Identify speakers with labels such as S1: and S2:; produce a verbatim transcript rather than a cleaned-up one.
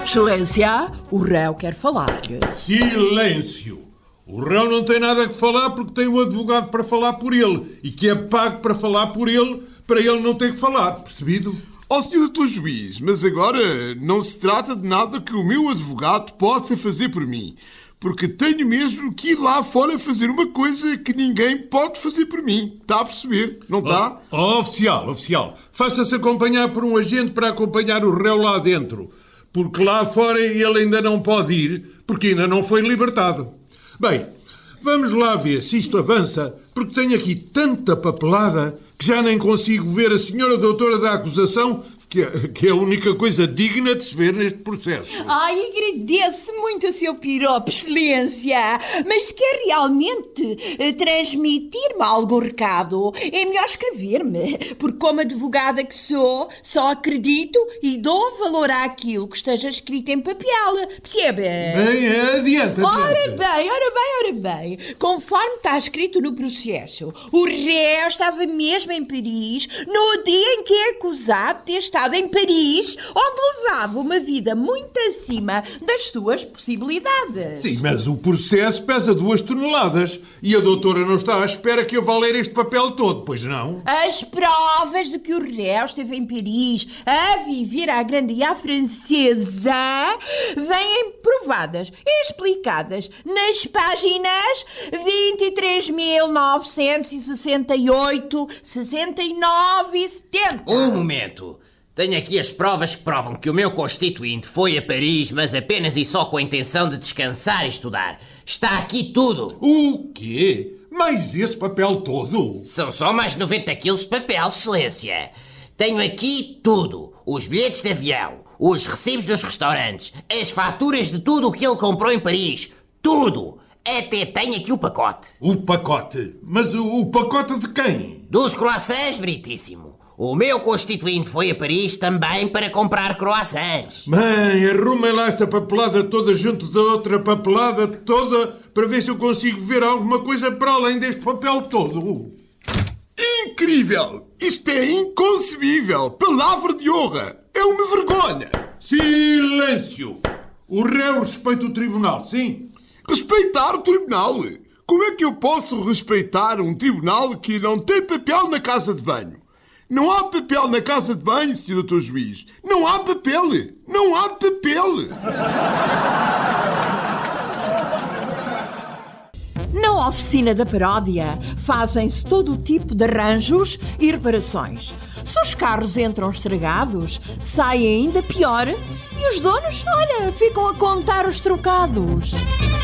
S1: Excelência, o réu quer falar-lhe.
S2: Silêncio! O réu não tem nada que falar porque tem o advogado para falar por ele e que é pago para falar por ele, para ele não ter que falar, percebido?
S3: Ó senhor doutor Juiz, mas agora não se trata de nada que o meu advogado possa fazer por mim, porque tenho mesmo que ir lá fora fazer uma coisa que ninguém pode fazer por mim. Está a perceber? Não está?
S2: Oh, oh, oficial, oficial, faça-se acompanhar por um agente para acompanhar o réu lá dentro, porque lá fora ele ainda não pode ir, porque ainda não foi libertado. Bem, vamos lá ver se isto avança, porque tenho aqui tanta papelada que já nem consigo ver a senhora doutora da acusação, que é, que é a única coisa digna de se ver neste processo.
S1: Ai, agradeço muito o seu piropo, excelência. Mas se quer realmente eh, transmitir-me algum recado, é melhor escrever-me. Porque como advogada que sou, só acredito e dou valor àquilo que esteja escrito em papel. Percebe?
S2: Bem, adiante, adiante.
S1: Ora bem, ora bem, ora bem. Conforme está escrito no processo, o réu estava mesmo em Paris no dia em que é acusado de ter estado em Paris, onde levava uma vida muito acima das suas possibilidades.
S2: Sim, mas o processo pesa duas toneladas e a doutora não está à espera que eu vá ler este papel todo, pois não?
S1: As provas de que o réu esteve em Paris a viver à grande à francesa vêm provadas e explicadas nas páginas vinte e três mil novecentos e sessenta e oito, sessenta e nove e setenta.
S4: Um momento. Tenho aqui as provas que provam que o meu constituinte foi a Paris, mas apenas e só com a intenção de descansar e estudar. Está aqui tudo.
S2: O quê? Mais esse papel todo?
S4: São só mais noventa quilos de papel, excelência. Tenho aqui tudo. Os bilhetes de avião, os recibos dos restaurantes, as faturas de tudo o que ele comprou em Paris. Tudo. Até tenho aqui o pacote.
S2: O pacote? Mas o, o pacote de quem?
S4: Dos croissants, meritíssimo. O meu constituinte foi a Paris também para comprar croissants.
S2: Bem, arrumem lá essa papelada toda junto da outra papelada toda para ver se eu consigo ver alguma coisa para além deste papel todo.
S3: Incrível! Isto é inconcebível! Palavra de honra! É uma vergonha!
S2: Silêncio! O réu respeita o tribunal, sim?
S3: Respeitar o tribunal? Como é que eu posso respeitar um tribunal que não tem papel na casa de banho? Não há papel na casa de banho, senhor doutor Juiz. Não há papel. Não há papel.
S1: Na oficina da paródia fazem-se todo o tipo de arranjos e reparações. Se os carros entram estragados, saem ainda pior e os donos, olha, ficam a contar os trocados.